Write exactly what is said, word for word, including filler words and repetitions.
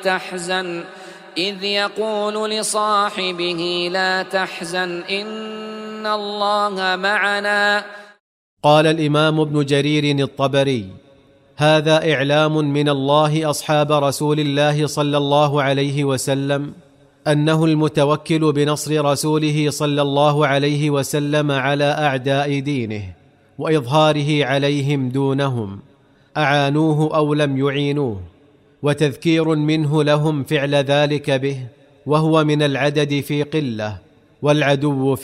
تحزن إذ يقول لصاحبه لا تحزن إن الله معنا. قال الإمام ابن جرير الطبري: هذا إعلام من الله أصحاب رسول الله صلى الله عليه وسلم أنه المتوكل بنصر رسوله صلى الله عليه وسلم على أعداء دينه وإظهاره عليهم دونهم، أعانوه أو لم يعينوه، وتذكير منه لهم فعل ذلك به، وهو من العدد في قلة والعدو في